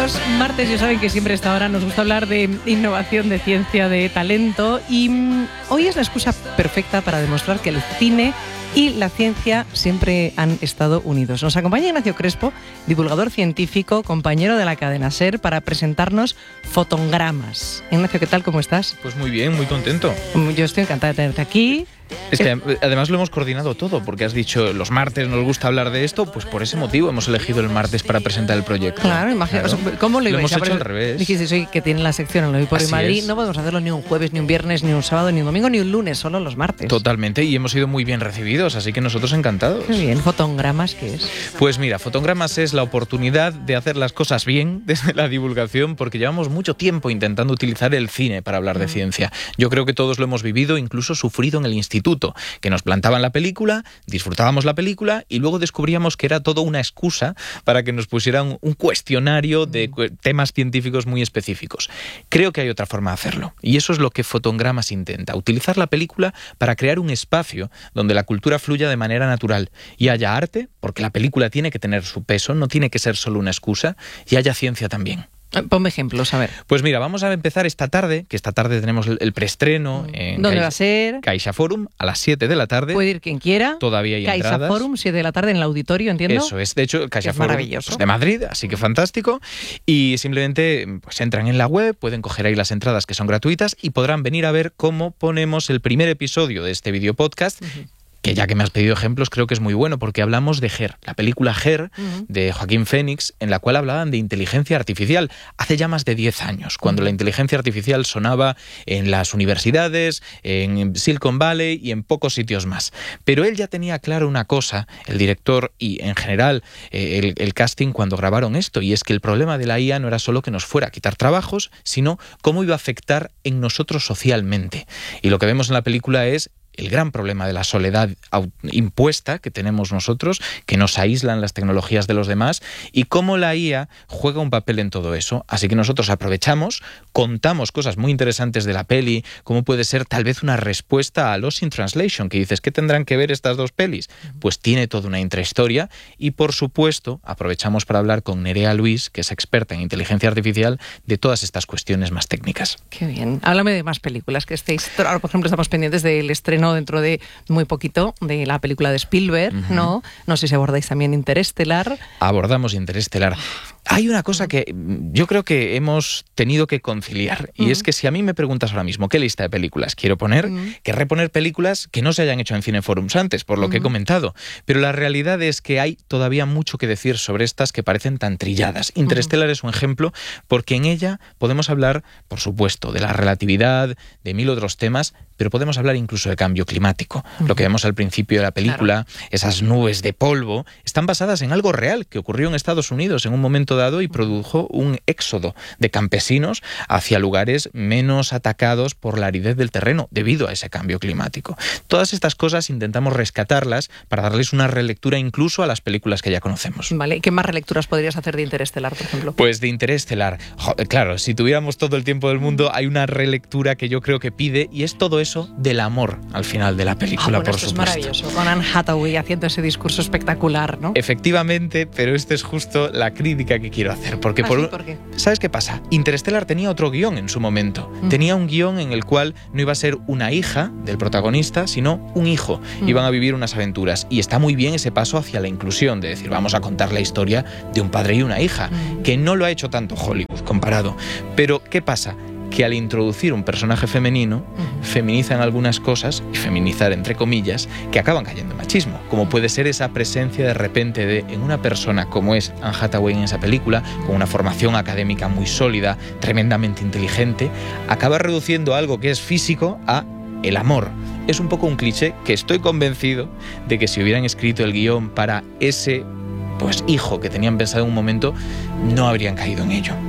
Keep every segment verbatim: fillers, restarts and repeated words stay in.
Los martes ya saben que siempre a esta hora nos gusta hablar de innovación, de ciencia, de talento y mmm, hoy es la excusa perfecta para demostrar que el cine y la ciencia siempre han estado unidos. Nos acompaña Ignacio Crespo, divulgador científico, compañero de la cadena SER, para presentarnos Fotongramas. Ignacio, ¿qué tal? ¿Cómo estás? Pues muy bien, muy contento. Yo estoy encantada de tenerte aquí. Es que además lo hemos coordinado todo, porque has dicho los martes nos gusta hablar de esto, pues por ese motivo hemos elegido el martes para presentar el proyecto. Claro, imagínate. Claro. ¿Cómo lo, lo hemos hecho al revés. Dijiste hoy que tienen la sección en Lo vi por Madrid. Es. No podemos hacerlo ni un jueves, ni un viernes, ni un sábado, ni un domingo, ni un lunes, solo los martes. Totalmente, y hemos sido muy bien recibidos, así que nosotros encantados. Qué bien. ¿Fotongramas qué es? Pues mira, Fotongramas es la oportunidad de hacer las cosas bien desde la divulgación, porque llevamos mucho tiempo intentando utilizar el cine para hablar de mm. ciencia. Yo creo que todos lo hemos vivido, incluso sufrido en el instituto, que nos plantaban la película, disfrutábamos la película y luego descubríamos que era todo una excusa para que nos pusieran un cuestionario de mm. temas científicos muy específicos. Creo que hay otra forma de hacerlo y eso es lo que Fotongramas intenta, utilizar la película para crear un espacio donde la cultura fluya de manera natural y haya arte, porque la película tiene que tener su peso, no tiene que ser solo una excusa, y haya ciencia también. Ponme ejemplos, a ver. Pues mira, vamos a empezar esta tarde, que esta tarde tenemos el preestreno en ¿Dónde Caixa, va a ser? Caixa Forum, a las siete de la tarde. Puede ir quien quiera. Todavía hay Caixa entradas. Forum, siete de la tarde en el auditorio, entiendo. Eso es, de hecho, Caixa es Forum maravilloso. Pues, de Madrid, así que fantástico. Y simplemente pues entran en la web, pueden coger ahí las entradas que son gratuitas y podrán venir a ver cómo ponemos el primer episodio de este video podcast. Uh-huh. Que ya que me has pedido ejemplos, creo que es muy bueno, porque hablamos de Her, la película Her, uh-huh. de Joaquín Phoenix, en la cual hablaban de inteligencia artificial hace ya más de diez años, cuando uh-huh. la inteligencia artificial sonaba en las universidades, en Silicon Valley y en pocos sitios más. Pero él ya tenía claro una cosa, el director y en general eh, el, el casting cuando grabaron esto, y es que el problema de la I A no era solo que nos fuera a quitar trabajos, sino cómo iba a afectar en nosotros socialmente. Y lo que vemos en la película es el gran problema de la soledad impuesta que tenemos nosotros, que nos aíslan las tecnologías de los demás, y cómo la I A juega un papel en todo eso. Así que nosotros aprovechamos, contamos cosas muy interesantes de la peli, como puede ser tal vez una respuesta a Lost in Translation, que dices, ¿qué tendrán que ver estas dos pelis? Pues tiene toda una intrahistoria, y por supuesto aprovechamos para hablar con Nerea Luis, que es experta en inteligencia artificial, de todas estas cuestiones más técnicas. Qué bien. Háblame de más películas que estéis... Ahora, por ejemplo, estamos pendientes del estreno dentro de muy poquito de la película de Spielberg, uh-huh. ¿no? No sé si abordáis también Interestelar. Abordamos Interestelar. Hay una cosa que yo creo que hemos tenido que conciliar, y uh-huh. es que si a mí me preguntas ahora mismo qué lista de películas quiero poner, uh-huh. querré poner películas que no se hayan hecho en Cineforums antes, por lo uh-huh. que he comentado. Pero la realidad es que hay todavía mucho que decir sobre estas que parecen tan trilladas. Interestelar uh-huh. es un ejemplo, porque en ella podemos hablar, por supuesto, de la relatividad, de mil otros temas, pero podemos hablar incluso de cambio climático. Uh-huh. Lo que vemos al principio de la película, claro. esas nubes de polvo, están basadas en algo real que ocurrió en Estados Unidos en un momento dado y produjo un éxodo de campesinos hacia lugares menos atacados por la aridez del terreno debido a ese cambio climático. Todas estas cosas intentamos rescatarlas para darles una relectura incluso a las películas que ya conocemos. Vale, ¿qué más relecturas podrías hacer de Interestelar, por ejemplo? Pues de Interestelar, joder, claro, si tuviéramos todo el tiempo del mundo, hay una relectura que yo creo que pide, y es todo eso del amor al final de la película, ah, bueno, por esto supuesto. Es maravilloso, con Anne Hathaway haciendo ese discurso espectacular, ¿no? Efectivamente, pero esta es justo la crítica que quiero hacer, porque ¿Ah, por sí? ¿Por qué? ¿Sabes qué pasa? Interstellar tenía otro guión en su momento. Mm. Tenía un guión en el cual no iba a ser una hija del protagonista, sino un hijo. Mm. Iban a vivir unas aventuras, y está muy bien ese paso hacia la inclusión, de decir, vamos a contar la historia de un padre y una hija, mm. que no lo ha hecho tanto Hollywood comparado. Pero, ¿qué pasa? Que al introducir un personaje femenino, uh-huh. feminizan algunas cosas, y feminizar entre comillas, que acaban cayendo en machismo, como puede ser esa presencia de repente de, en una persona como es Anne Hathaway en esa película, con una formación académica muy sólida, tremendamente inteligente, acaba reduciendo algo que es físico a el amor. Es un poco un cliché que estoy convencido de que si hubieran escrito el guión para ese pues, hijo que tenían pensado en un momento, no habrían caído en ello.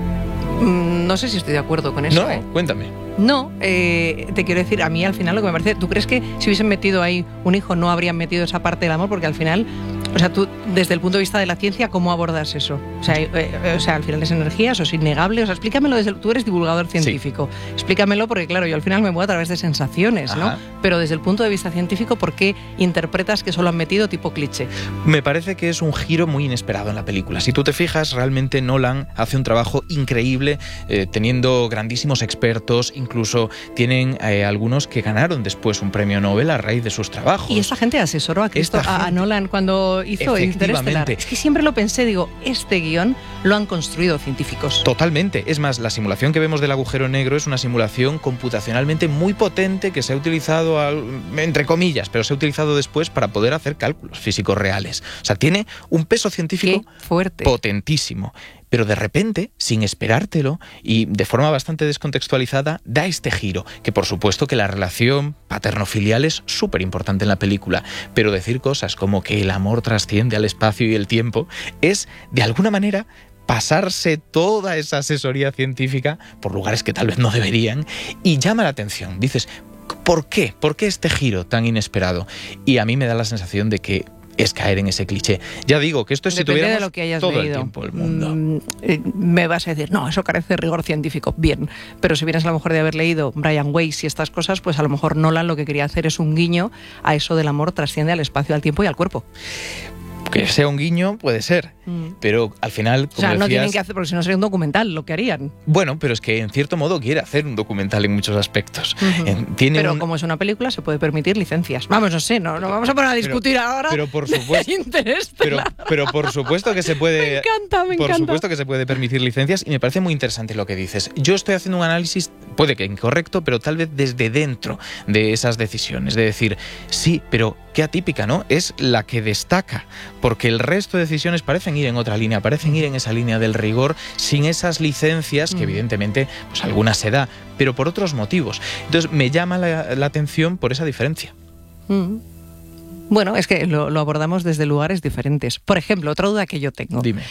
No sé si estoy de acuerdo con eso. No, ¿eh? cuéntame. No, eh, te quiero decir, a mí al final lo que me parece, ¿tú crees que si hubiesen metido ahí un hijo no habrían metido esa parte del amor? Porque al final O sea, tú, desde el punto de vista de la ciencia, ¿cómo abordas eso? O sea, eh, o sea al final es energía, eso es innegable. O sea, explícamelo desde el, tú eres divulgador científico. Sí. Explícamelo porque, claro, yo al final me muevo a través de sensaciones, Ajá. ¿no? Pero desde el punto de vista científico, ¿por qué interpretas que solo han metido tipo cliché? Me parece que es un giro muy inesperado en la película. Si tú te fijas, realmente Nolan hace un trabajo increíble, eh, teniendo grandísimos expertos, incluso tienen eh, algunos que ganaron después un premio Nobel a raíz de sus trabajos. Y esta gente asesoró a, Cristo, a, a Nolan cuando hizo Interestelar. Es que siempre lo pensé, digo, este guión lo han construido científicos. Totalmente. Es más, la simulación que vemos del agujero negro es una simulación computacionalmente muy potente que se ha utilizado, al, entre comillas, pero se ha utilizado después para poder hacer cálculos físicos reales. O sea, tiene un peso científico fuerte, potentísimo. Pero de repente, sin esperártelo y de forma bastante descontextualizada, da este giro, que por supuesto que la relación paterno-filial es súper importante en la película, pero decir cosas como que el amor trasciende al espacio y el tiempo es, de alguna manera, pasarse toda esa asesoría científica por lugares que tal vez no deberían, y llama la atención. Dices, ¿por qué? ¿Por qué este giro tan inesperado? Y a mí me da la sensación de que es caer en ese cliché. Ya digo que esto es Depende si tuviéramos de lo que hayas todo leído. el tiempo del mundo. Mm, eh, me vas a decir, no, eso carece de rigor científico. Bien, pero si vienes a lo mejor de haber leído Brian Weiss y estas cosas, pues a lo mejor Nolan lo que quería hacer es un guiño a eso del amor trasciende al espacio, al tiempo y al cuerpo. Que sea un guiño puede ser, mm. pero al final, como O sea, no decías, tienen que hacer, porque si no sería un documental lo que harían. Bueno, pero es que en cierto modo quiere hacer un documental en muchos aspectos. Uh-huh. en, tiene pero un... como es una película, se puede permitir licencias. Vamos, no sé, no, no vamos a poner a discutir pero, ahora. Pero por supuesto, pero, pero por supuesto que se puede. Me encanta, me por encanta. supuesto que se puede permitir licencias y me parece muy interesante lo que dices. Yo estoy haciendo un análisis, puede que incorrecto, pero tal vez desde dentro de esas decisiones, de decir, sí, pero qué atípica, ¿no? Es la que destaca, porque el resto de decisiones parecen ir en otra línea, parecen ir en esa línea del rigor, sin esas licencias, que evidentemente pues algunas se da, pero por otros motivos. Entonces me llama la, la atención por esa diferencia. Mm. Bueno, es que lo, lo abordamos desde lugares diferentes. Por ejemplo, otra duda que yo tengo. Dime.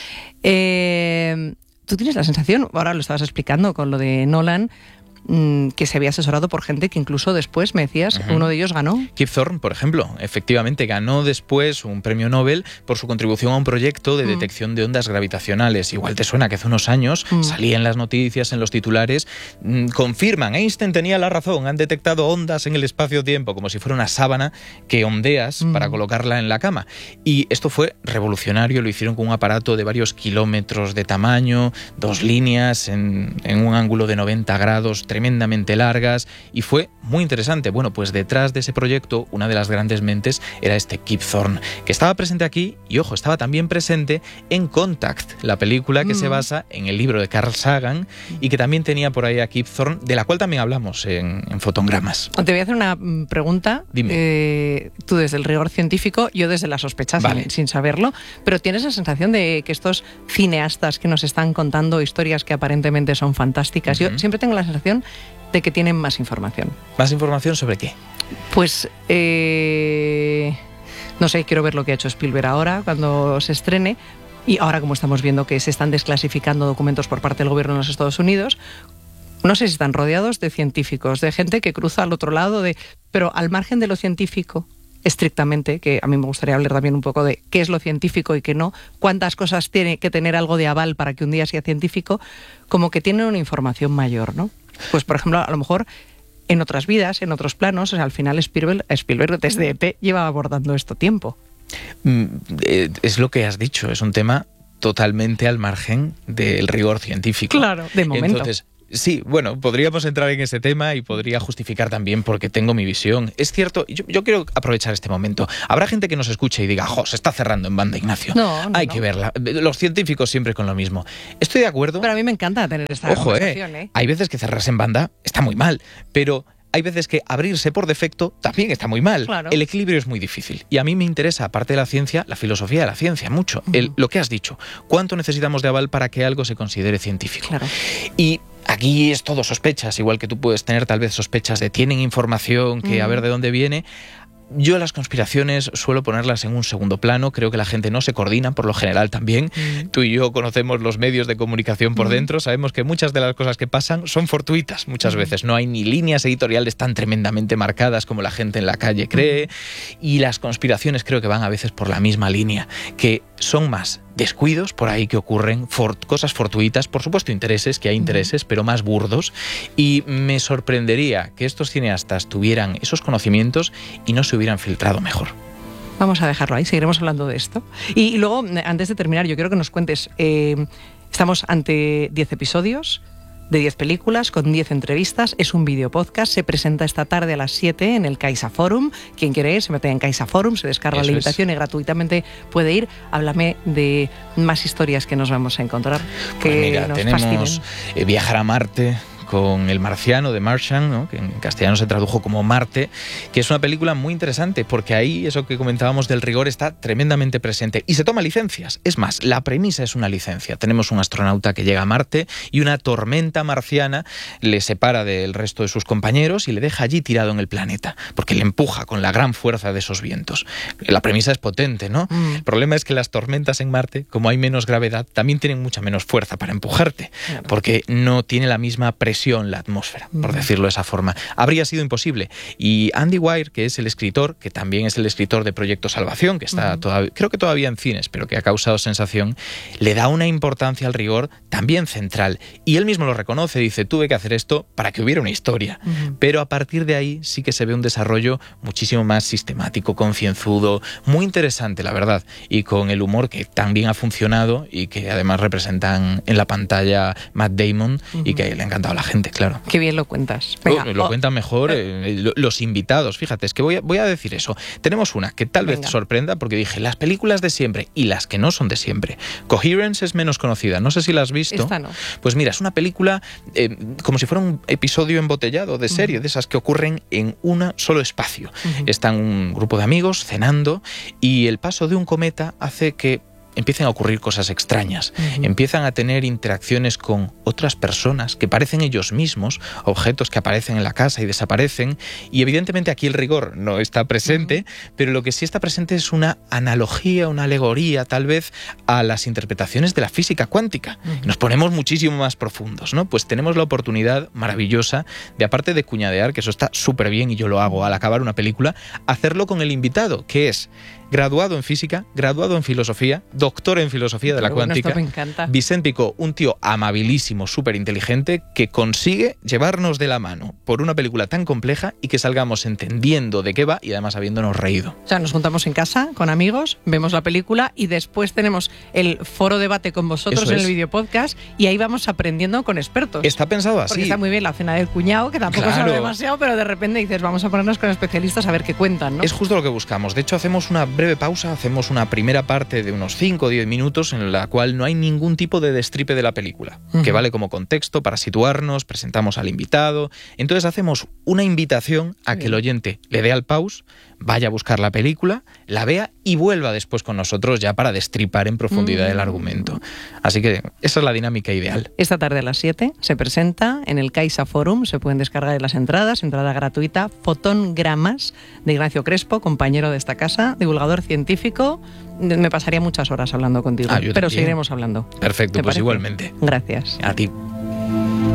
Eh, ¿Tú tienes la sensación, ahora lo estabas explicando con lo de Nolan, que se había asesorado por gente que incluso después, me decías, uh-huh. uno de ellos ganó? Kip Thorne, por ejemplo, efectivamente ganó después un premio Nobel por su contribución a un proyecto de uh-huh. detección de ondas gravitacionales. Igual te suena que hace unos años uh-huh. salía en las noticias, en los titulares, mmm, confirman, Einstein tenía la razón, han detectado ondas en el espacio-tiempo, como si fuera una sábana que ondeas uh-huh. para colocarla en la cama. Y esto fue revolucionario, lo hicieron con un aparato de varios kilómetros de tamaño, dos líneas en, en un ángulo de noventa grados, tremendamente largas, y fue muy interesante. Bueno, pues detrás de ese proyecto, una de las grandes mentes era este Kip Thorne, que estaba presente aquí, y ojo, estaba también presente en Contact, la película que mm. se basa en el libro de Carl Sagan, y que también tenía por ahí a Kip Thorne, de la cual también hablamos en, en Fotogramas. Te voy a hacer una pregunta. Dime. Eh, tú desde el rigor científico, yo desde la sospecha, vale. sin, sin saberlo, pero ¿tienes la sensación de que estos cineastas que nos están contando historias que aparentemente son fantásticas, uh-huh. yo siempre tengo la sensación de que tienen más información? ¿Más información sobre qué? Pues, eh, no sé, quiero ver lo que ha hecho Spielberg ahora, cuando se estrene, y ahora como estamos viendo que se están desclasificando documentos por parte del gobierno de los Estados Unidos, no sé si están rodeados de científicos, de gente que cruza al otro lado, de, pero al margen de lo científico, estrictamente, que a mí me gustaría hablar también un poco de qué es lo científico y qué no, cuántas cosas tiene que tener algo de aval para que un día sea científico, como que tienen una información mayor, ¿no? Pues, por ejemplo, a lo mejor en otras vidas, en otros planos, o sea, al final Spielberg, Spielberg desde E T lleva abordando esto tiempo. Es lo que has dicho, es un tema totalmente al margen del rigor científico. Claro, de momento. Entonces, sí, bueno, podríamos entrar en ese tema y podría justificar también porque tengo mi visión. Es cierto, yo, yo quiero aprovechar este momento. Habrá gente que nos escuche y diga, jo, se está cerrando en banda, Ignacio. No, no, Hay no. que verla. Los científicos siempre con lo mismo. Estoy de acuerdo. Pero a mí me encanta tener esta Ojo, conversación, eh, ¿eh? Hay veces que cerrarse en banda está muy mal, pero hay veces que abrirse por defecto también está muy mal. Claro. El equilibrio es muy difícil. Y a mí me interesa, aparte de la ciencia, la filosofía de la ciencia, mucho. Uh-huh. El, lo que has dicho. ¿Cuánto necesitamos de aval para que algo se considere científico? Claro. Y aquí es todo sospechas, igual que tú puedes tener tal vez sospechas de tienen información, que uh-huh. a ver de dónde viene. Yo las conspiraciones suelo ponerlas en un segundo plano, creo que la gente no se coordina, por lo general también. Mm. Tú y yo conocemos los medios de comunicación por mm. dentro, sabemos que muchas de las cosas que pasan son fortuitas muchas mm. veces, no hay ni líneas editoriales tan tremendamente marcadas como la gente en la calle cree, mm. y las conspiraciones creo que van a veces por la misma línea, que son más descuidos por ahí que ocurren, for, cosas fortuitas, por supuesto intereses, que hay intereses, mm. pero más burdos, y me sorprendería que estos cineastas tuvieran esos conocimientos y no se hubieran filtrado mejor. Vamos a dejarlo ahí, seguiremos hablando de esto. Y, y luego, antes de terminar, yo quiero que nos cuentes, eh, estamos ante diez episodios de diez películas, con diez entrevistas, es un video podcast, se presenta esta tarde a las siete en el Caixa Forum. Quien quiere ir, se mete en Caixa Forum, se descarga Eso la invitación es. y gratuitamente puede ir. Háblame de más historias que nos vamos a encontrar, que pues mira, nos tenemos fascinen. Eh, Viajar a Marte, con El Marciano, de Martian, ¿no? Que en castellano se tradujo como Marte, que es una película muy interesante porque ahí eso que comentábamos del rigor está tremendamente presente y se toma licencias. Es más, la premisa es una licencia. Tenemos un astronauta que llega a Marte y una tormenta marciana le separa del resto de sus compañeros y le deja allí tirado en el planeta, porque le empuja con la gran fuerza de esos vientos. La premisa es potente, ¿no? Mm. El problema es que las tormentas en Marte, como hay menos gravedad, también tienen mucha menos fuerza para empujarte, claro. porque no tiene la misma presión la atmósfera, por decirlo de esa forma. Habría sido imposible. Y Andy Weir, que es el escritor, que también es el escritor de Proyecto Salvación, que está uh-huh. todavía, creo que todavía en cines, pero que ha causado sensación, le da una importancia al rigor también central. Y él mismo lo reconoce, dice, tuve que hacer esto para que hubiera una historia. Uh-huh. Pero a partir de ahí sí que se ve un desarrollo muchísimo más sistemático, concienzudo, muy interesante, la verdad, y con el humor que también ha funcionado y que además representan en la pantalla Matt Damon uh-huh. y que le ha encantado a la gente. Gente, claro. Qué bien lo cuentas. Venga, oh, lo oh. cuentan mejor eh, los invitados. Fíjate, es que voy a, voy a decir eso. Tenemos una que tal Venga. vez te sorprenda porque dije, las películas de siempre y las que no son de siempre. Coherence es menos conocida. No sé si la has visto. Esta no. Pues mira, es una película eh, como si fuera un episodio embotellado de serie, uh-huh. de esas que ocurren en un solo espacio. Uh-huh. Están un grupo de amigos cenando y el paso de un cometa hace que empiezan a ocurrir cosas extrañas, uh-huh. empiezan a tener interacciones con otras personas que parecen ellos mismos, objetos que aparecen en la casa y desaparecen, y evidentemente aquí el rigor no está presente, uh-huh. pero lo que sí está presente es una analogía, una alegoría tal vez a las interpretaciones de la física cuántica. Uh-huh. Nos ponemos muchísimo más profundos, ¿no? Pues tenemos la oportunidad maravillosa de, aparte de cuñadear, que eso está súper bien y yo lo hago al acabar una película, hacerlo con el invitado, que es graduado en física, graduado en filosofía, doctor en filosofía de la Pero bueno, cuántica. Esto me encanta. Vicent Picó, un tío amabilísimo, súper inteligente, que consigue llevarnos de la mano por una película tan compleja y que salgamos entendiendo de qué va y además habiéndonos reído. O sea, nos juntamos en casa con amigos, vemos la película y después tenemos el foro debate con vosotros Eso en es. el videopodcast y ahí vamos aprendiendo con expertos. Está pensado así. Porque está muy bien la cena del cuñado, que tampoco claro. sabe demasiado, pero de repente dices, vamos a ponernos con especialistas a ver qué cuentan, ¿no? Es justo lo que buscamos. De hecho, hacemos una breve pausa, hacemos una primera parte de unos cinco o diez minutos en la cual no hay ningún tipo de destripe de la película, uh-huh. que vale como contexto para situarnos, presentamos al invitado. Entonces hacemos una invitación a que el oyente le dé al pause, vaya a buscar la película, la vea y vuelva después con nosotros ya para destripar en profundidad uh-huh. el argumento. Así que esa es la dinámica ideal. Esta tarde a las siete se presenta en el Caixa Forum, se pueden descargar las entradas, entrada gratuita, Fotongramas, de Ignacio Crespo, compañero de esta casa, divulgador científico. Me pasaría muchas horas hablando contigo, ah, pero también. seguiremos hablando. Perfecto, pues parece? igualmente. Gracias. A ti.